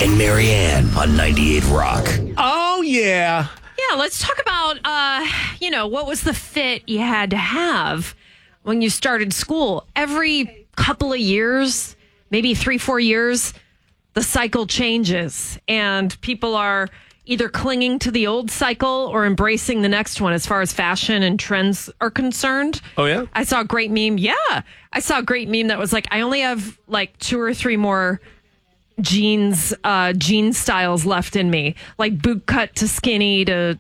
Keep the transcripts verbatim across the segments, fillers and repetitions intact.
and Marianne on ninety-eight Rock. Oh, yeah. Yeah, let's talk about, uh, you know, what was the fit you had to have when you started school? Every couple of years, maybe three, four years, the cycle changes and people are either clinging to the old cycle or embracing the next one as far as fashion and trends are concerned. Oh, yeah? I saw a great meme. Yeah. I saw a great meme that was like, I only have like two or three more jeans, uh, jean styles left in me, like boot cut to skinny to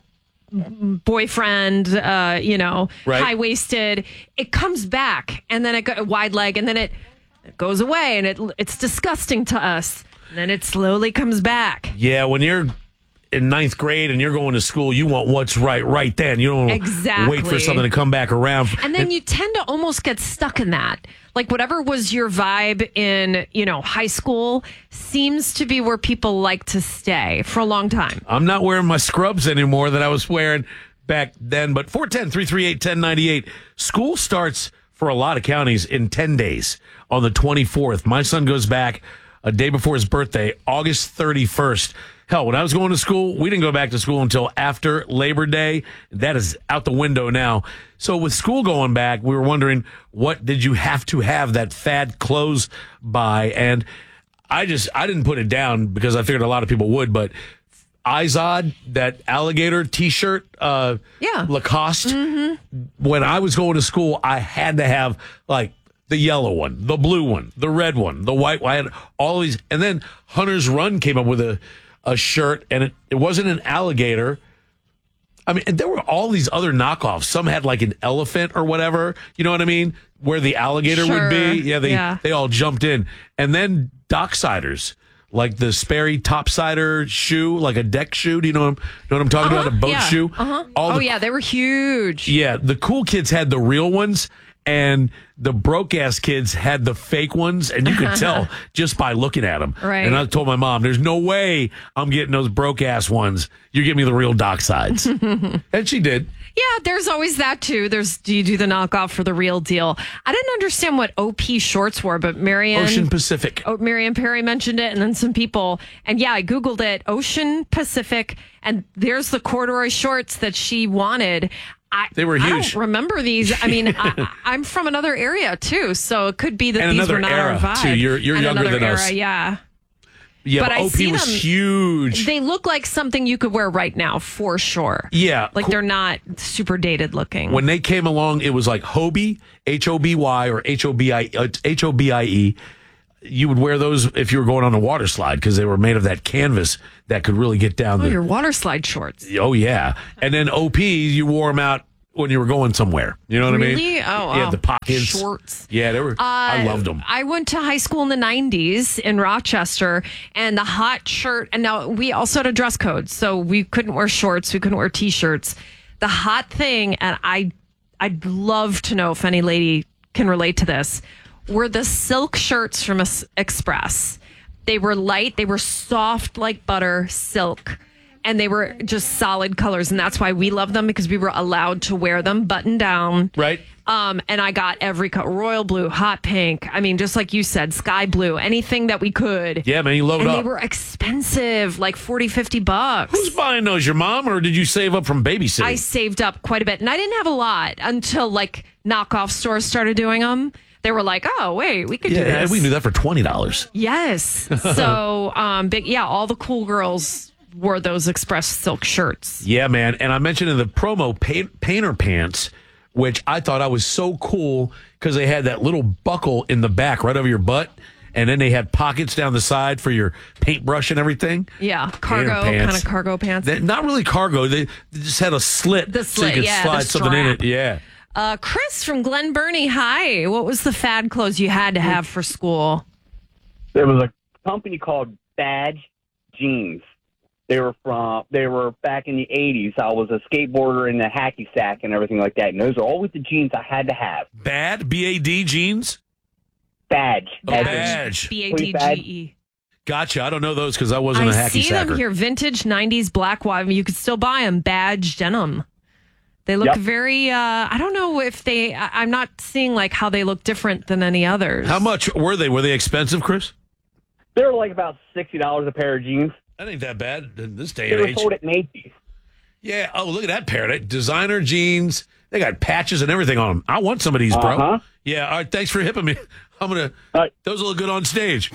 boyfriend, uh, you know, right. high waisted. It comes back and then it go wide leg and then it, it goes away and it it's disgusting to us. And then it slowly comes back. Yeah, when you're in ninth grade and you're going to school, you want what's right right then. You don't exactly. wait for something to come back around. And then you tend to almost get stuck in that. Like whatever was your vibe in, you know, high school seems to be where people like to stay for a long time. I'm not wearing my scrubs anymore that I was wearing back then. But four one zero, three three eight, one zero nine eight. School starts for a lot of counties in ten days on the twenty-fourth. My son goes back a day before his birthday, August thirty-first. Hell, when I was going to school, we didn't go back to school until after Labor Day. That is out the window now. So with school going back, we were wondering, what did you have to have that fad clothes by? And I just, I didn't put it down because I figured a lot of people would, but Izod, that alligator T-shirt, uh, yeah. Lacoste, mm-hmm. when I was going to school, I had to have like the yellow one, the blue one, the red one, the white one. I had all these. And then Hunter's Run came up with a, a shirt, and it, it wasn't an alligator. I mean, and there were all these other knockoffs. Some had like an elephant or whatever. You know what I mean? Where the alligator sure. would be. Yeah, they yeah. they all jumped in. And then Docksiders, like the Sperry topsider shoe, like a deck shoe. Do you know what I'm, know what I'm talking uh-huh, about? A boat yeah, shoe. Uh-huh. All oh, the, yeah, they were huge. Yeah, the cool kids had the real ones, and the broke-ass kids had the fake ones, and you could tell just by looking at them. Right. And I told my mom, there's no way I'm getting those broke-ass ones. You give me the real Docksides. And she did. Yeah, there's always that, too. There's, do you do the knockoff for the real deal? I didn't understand what O P shorts were, but Marianne... Ocean Pacific. Oh, Marianne Perry mentioned it, and then some people. And yeah, I Googled it, Ocean Pacific, and there's the corduroy shorts that she wanted. I, they were huge. I don't remember these. I mean, I, I'm from another area too, so it could be that and these were not era our vibe. Too. You're, you're and younger than era, us. Yeah, yeah. But, But I O P see was them, huge. They look like something you could wear right now for sure. Yeah, like cool. They're not super dated looking. When they came along, it was like Hobie, H O B Y or H O B I H O B I E. You would wear those if you were going on a water slide because they were made of that canvas that could really get down. Oh, the, your water slide shorts. Oh yeah, and then O P, you wore them out when you were going somewhere. You know what really? I mean? Oh, yeah, wow. the pockets. Shorts. Yeah, they were. Uh, I loved them. I went to high school in the nineties in Rochester, and the hot shirt, and now we also had a dress code, so we couldn't wear shorts, we couldn't wear T-shirts. The hot thing, and I, I'd love to know if any lady can relate to this, were the silk shirts from Express. They were light, they were soft like butter, silk. And they were just solid colors. And that's why we love them, because we were allowed to wear them button down. Right. Um, and I got every color, royal blue, hot pink. I mean, just like you said, sky blue, anything that we could. Yeah, man, you load and up. And they were expensive, like forty, fifty bucks. Who's buying those, your mom, or did you save up from babysitting? I saved up quite a bit. And I didn't have a lot until like knockoff stores started doing them. They were like, oh, wait, we could yeah, do this. And we knew that for twenty dollars. Yes. So, um, big, yeah, all the cool girls wore those Express silk shirts. Yeah, man. And I mentioned in the promo paint, painter pants, which I thought I was so cool because they had that little buckle in the back right over your butt. And then they had pockets down the side for your paintbrush and everything. Yeah, cargo, kind of cargo pants. They, not really cargo. They, they just had a slit, the slit so you could yeah, slide something in it. Yeah. Uh, Chris from Glen Burnie, hi. What was the fad clothes you had to have for school? There was a company called Badge Jeans. They were from. They were back in the eighties. I was a skateboarder in the hacky sack and everything like that. And those are always the jeans I had to have. Bad B A D jeans. Badge. Oh, badge. B A D G E. Gotcha. I don't know those because I wasn't I a hacky see sacker. them here, vintage nineties black wire. You could still buy them. Badge denim. They look yep. very. Uh, I don't know if they. I, I'm not seeing like how they look different than any others. How much were they? Were they expensive, Chris? They were like about sixty dollars a pair of jeans. That ain't that bad in this day They and were age. sold at Macy's. Yeah. Oh, look at that pair. Designer jeans. They got patches and everything on them. I want some of these, bro. Uh-huh. Yeah. All right. Thanks for hipping me. I'm going to. All right. Those will look good on stage.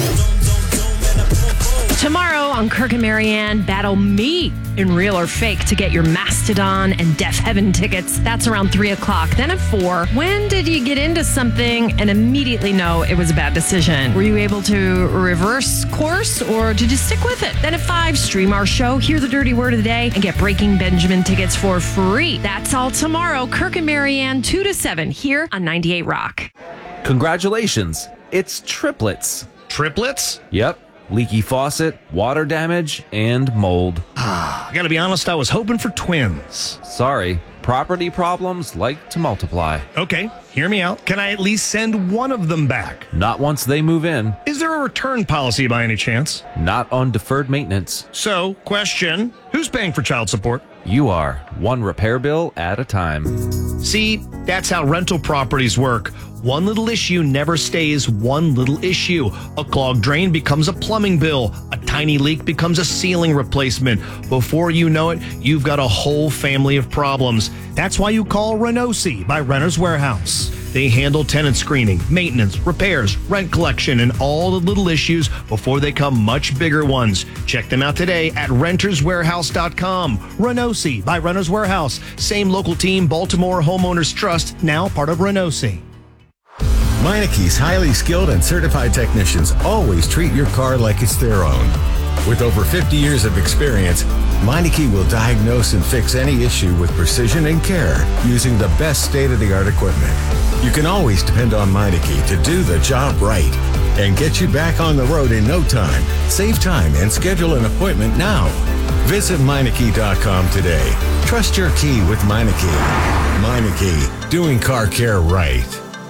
Tomorrow on Kirk and Marianne, battle me in Real or Fake to get your Mastodon and Deaf Heaven tickets. That's around three o'clock. Then at four, when did you get into something and immediately know it was a bad decision? Were you able to reverse course or did you stick with it? Then at five, stream our show, hear the dirty word of the day, and get Breaking Benjamin tickets for free. That's all tomorrow. Kirk and Marianne, two to seven, here on ninety-eight Rock. Congratulations. It's triplets. Triplets? Yep. Leaky faucet, water damage, and mold. I gotta be honest, I was hoping for twins. Sorry. Property problems like to multiply. Okay, hear me out. Can I at least send one of them back? Not once they move in. Is there a return policy by any chance? Not on deferred maintenance. So, question, who's paying for child support? You are. One repair bill at a time. See, that's how rental properties work. One little issue never stays one little issue. A clogged drain becomes a plumbing bill. A tiny leak becomes a ceiling replacement. Before you know it, you've got a whole family of problems. That's why you call Renosi by Renter's Warehouse. They handle tenant screening, maintenance, repairs, rent collection, and all the little issues before they come much bigger ones. Check them out today at renters warehouse dot com. Renosi by Renter's Warehouse. Same local team, Baltimore Homeowners Trust, now part of Renosi. Meineke's highly skilled and certified technicians always treat your car like it's their own. With over fifty years of experience, Meineke will diagnose and fix any issue with precision and care using the best state-of-the-art equipment. You can always depend on Meineke to do the job right and get you back on the road in no time. Save time and schedule an appointment now. Visit Meineke dot com today. Trust your key with Meineke. Meineke, doing car care right.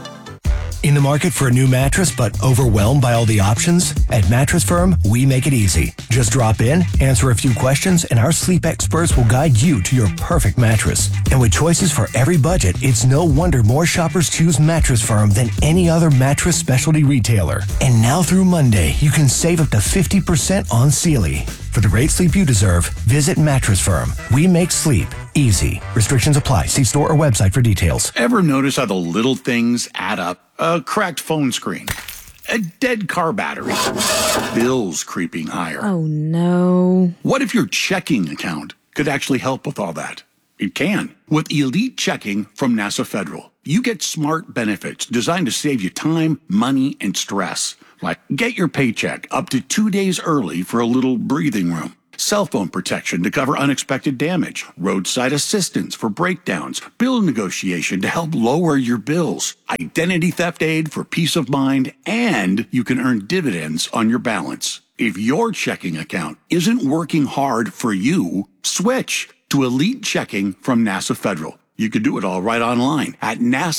In the market for a new mattress but overwhelmed by all the options? At Mattress Firm, we make it easy. Just drop in, answer a few questions, and our sleep experts will guide you to your perfect mattress. And with choices for every budget, it's no wonder more shoppers choose Mattress Firm than any other mattress specialty retailer. And now through Monday, you can save up to fifty percent on Sealy. For the great sleep you deserve, visit Mattress Firm. We make sleep easy. Restrictions apply. See store or website for details. Ever notice how the little things add up? A cracked phone screen, a dead car battery, bills creeping higher. Oh, no. What if your checking account could actually help with all that? It can. With Elite Checking from NASA Federal, you get smart benefits designed to save you time, money, and stress. Like get your paycheck up to two days early for a little breathing room. Cell phone protection to cover unexpected damage, roadside assistance for breakdowns, bill negotiation to help lower your bills, identity theft aid for peace of mind, and you can earn dividends on your balance. If your checking account isn't working hard for you, switch to Elite Checking from NASA Federal. You can do it all right online at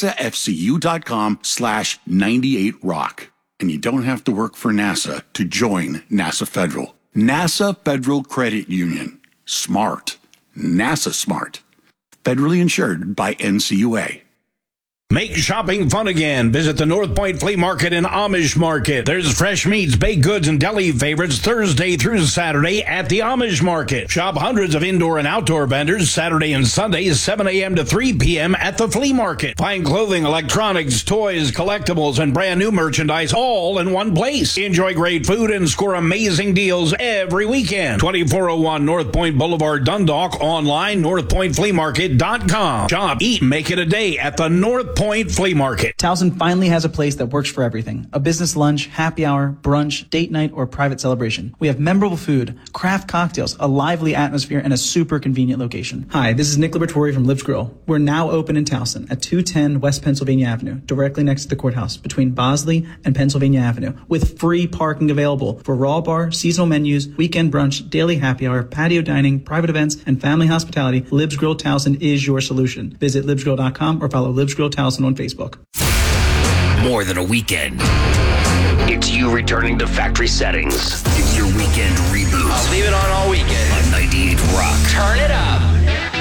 nasafcu.com slash 98rock. And you don't have to work for NASA to join NASA Federal. NASA Federal Credit Union. Smart. NASA smart. Federally insured by N C U A. Make shopping fun again. Visit the North Point Flea Market and Amish Market. There's fresh meats, baked goods, and deli favorites Thursday through Saturday at the Amish Market. Shop hundreds of indoor and outdoor vendors Saturday and Sunday, seven a.m. to three p.m. at the Flea Market. Find clothing, electronics, toys, collectibles, and brand new merchandise all in one place. Enjoy great food and score amazing deals every weekend. twenty-four oh one North Point Boulevard, Dundalk. Online, north point flea market dot com. Shop, eat, make it a day at the North Point Point Flea Market. Towson finally has a place that works for everything. A business lunch, happy hour, brunch, date night, or private celebration. We have memorable food, craft cocktails, a lively atmosphere, and a super convenient location. Hi, this is Nick Libertori from Libs Grill. We're now open in Towson at two ten West Pennsylvania Avenue, directly next to the courthouse, between Bosley and Pennsylvania Avenue, with free parking available for raw bar, seasonal menus, weekend brunch, daily happy hour, patio dining, private events, and family hospitality. Libs Grill Towson is your solution. Visit libs grill dot com or follow Libs Grill Towson on Facebook. More than a weekend. It's you returning to factory settings. It's your weekend reboot. I'll leave it on all weekend. On ninety-eight Rock. Turn it up.